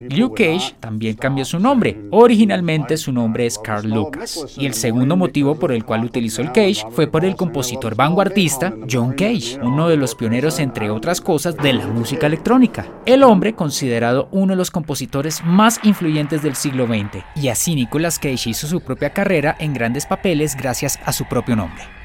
Luke Cage también cambió su nombre. Originalmente su nombre es Carl Lucas. Y el segundo motivo por el cual utilizó el Cage fue por el compositor vanguardista John Cage, uno de los pioneros, entre otras cosas, de la música electrónica. El hombre considerado uno de los compositores más influyentes del siglo XX. Y así Nicolas Cage hizo su propia carrera en grandes papeles gracias a su propio nombre.